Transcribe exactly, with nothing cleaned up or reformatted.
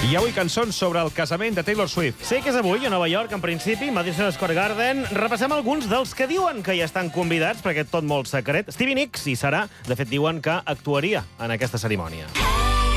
I avui cançons sobre el casament de Taylor Swift. Sé que és avui a Nova York, en principi, Madison Square Garden. Repassem alguns dels que diuen que hi estan convidats, perquè tot molt secret. Stevie Nicks hi serà. De fet, diuen que actuaria en aquesta cerimònia.